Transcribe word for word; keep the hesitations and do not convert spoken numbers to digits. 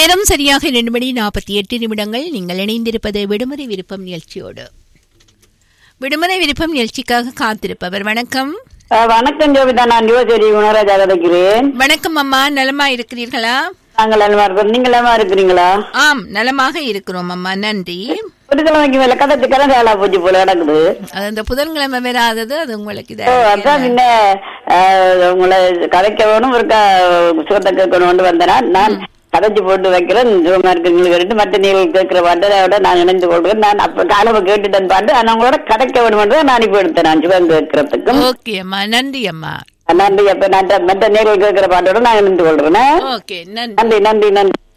நேரம் சரியாக இரண்டு மணி நாற்பத்தி எட்டு நிமிடங்கள். நீங்கள் இணைந்திருப்பது விடுமுறை விருப்பம் நிகழ்ச்சியோடு. விடுமுறை விருப்பம் நிகழ்ச்சிக்காக காத்திருப்பவர் வணக்கம். வணக்கம் ஜோபிதா, நான் யுவசேரி குணராஜா கிடைக்கிறேன். வணக்கம் அம்மா, நலமா இருக்கிறீர்களா? நாங்கள் நலமா இருக்கிறோம், நீங்க நலமா இருக்கிறீங்களா? ஆம், நலமாக இருக்கிறோம் அம்மா, நன்றி. புதுக்கிழமைக்கு மேல கதை கலந்து வேலை போச்சு போல நடக்குது. அது அந்த புதன்கிழமை வராதது, அது உங்களுக்கு அதான் பின்ன உங்களை கதைக்க வேணும், ஒரு சுகத்தை கேட்கணும் வந்தேனா நான் கதைச்சு போட்டு வைக்கிறேன். சுகமா இருக்கிறீங்களுக்கு மற்ற நீங்கள் கேட்கிற பாட்டோட நான் இணைந்து கொள்கிறேன். நான் அப்ப காலமா கேட்டுட்டேன் பாட்டு, ஆனா உங்களோட கதைக்க வேணும் நான் இப்ப எடுத்தேன். நான் சுகம் கேட்கறதுக்கும் ஓகே அம்மா, நன்றி அம்மா, நன்றி. அப்ப நான் மற்ற நேரில் கேட்கிற பாட்டோட நான் இணைந்து கொள்றேன். ஓகே, நன்றி நன்றி நன்றி.